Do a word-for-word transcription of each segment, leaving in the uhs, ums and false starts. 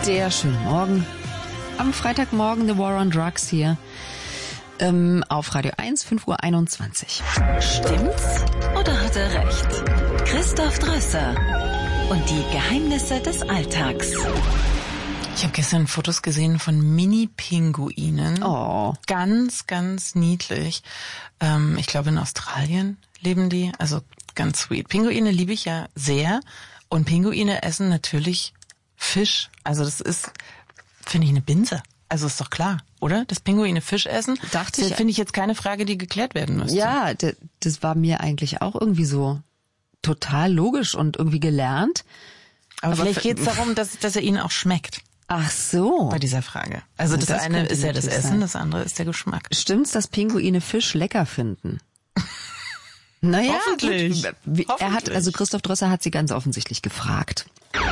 sehr schönen Morgen. Am Freitagmorgen The War on Drugs hier ähm, auf Radio eins, fünf Uhr einundzwanzig. Stimmt's oder hat er recht? Christoph Drösser und die Geheimnisse des Alltags. Ich habe gestern Fotos gesehen von Mini-Pinguinen. Oh. Ganz, ganz niedlich. Ähm, ich glaube, in Australien leben die. Also ganz sweet. Pinguine liebe ich ja sehr. Und Pinguine essen natürlich Fisch. Also das ist, finde ich, eine Binse. Also ist doch klar, oder? Dass Pinguine Fisch essen, Dachte das ich. finde ich jetzt keine Frage, die geklärt werden müsste. Ja, d- das war mir eigentlich auch irgendwie so total logisch und irgendwie gelernt. Aber, Aber vielleicht f- geht es darum, dass, dass er ihnen auch schmeckt Ach so. bei dieser Frage. Also Ja, das, das eine könnte ist ja das natürlich Essen, sein. das andere ist der Geschmack. Stimmt's, dass Pinguine Fisch lecker finden? Naja, Hoffentlich. gut. Wie- Er hat, Hoffentlich. also Christoph Drösser hat sie ganz offensichtlich gefragt.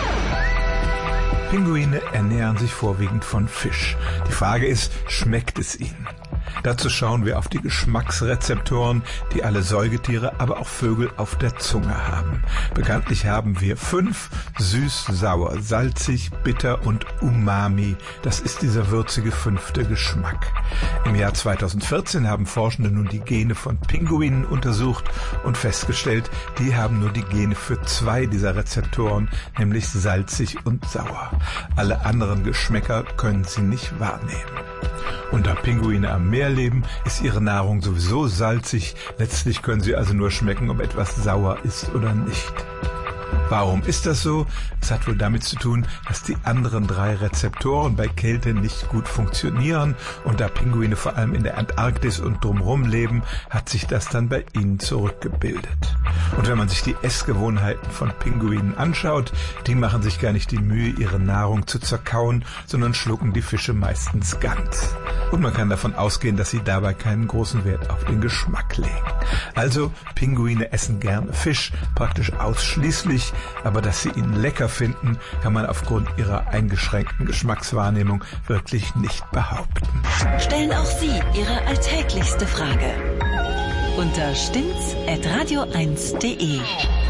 Pinguine ernähren sich vorwiegend von Fisch. Die Frage ist, schmeckt es ihnen? Dazu schauen wir auf die Geschmacksrezeptoren, die alle Säugetiere, aber auch Vögel auf der Zunge haben. Bekanntlich haben wir fünf: süß, sauer, salzig, bitter und umami. Das ist dieser würzige fünfte Geschmack. Im Jahr zweitausendvierzehn haben Forschende nun die Gene von Pinguinen untersucht und festgestellt, die haben nur die Gene für zwei dieser Rezeptoren, nämlich salzig und sauer. Alle anderen Geschmäcker können sie nicht wahrnehmen. Und da Pinguine am Meer leben, ist ihre Nahrung sowieso salzig. Letztlich können sie also nur schmecken, ob etwas sauer ist oder nicht. Warum ist das so? Es hat wohl damit zu tun, dass die anderen drei Rezeptoren bei Kälte nicht gut funktionieren, und da Pinguine vor allem in der Antarktis und drumherum leben, hat sich das dann bei ihnen zurückgebildet. Und wenn man sich die Essgewohnheiten von Pinguinen anschaut, die machen sich gar nicht die Mühe, ihre Nahrung zu zerkauen, sondern schlucken die Fische meistens ganz. Und man kann davon ausgehen, dass sie dabei keinen großen Wert auf den Geschmack legen. Also, Pinguine essen gerne Fisch, praktisch ausschließlich, aber dass sie ihn lecker finden, kann man aufgrund ihrer eingeschränkten Geschmackswahrnehmung wirklich nicht behaupten. Stellen auch Sie Ihre alltäglichste Frage unter stimmt's at radio eins punkt de.